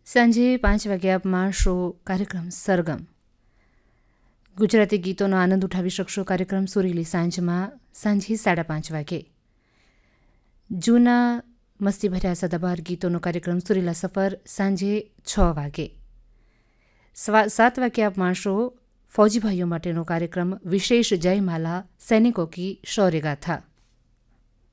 સાંજે 5 વાગે આપ માણશો કાર્યક્રમ સરગમ. ગુજરાતી ગીતોનો આનંદ ઉઠાવી શકશો કાર્યક્રમ સુરીલી સાંજમાં સાંજે 5:30 વાગે. જૂના મસ્તીભર્યા સદાબહાર ગીતોનો કાર્યક્રમ સુરીલા સફર સાંજે 6 વાગે. 7 વાગે આપ માણશો ફૌજી ભાઈઓ માટેનો કાર્યક્રમ વિશેષ જયમાલા સૈનિકો કી શૌર્યગાથા.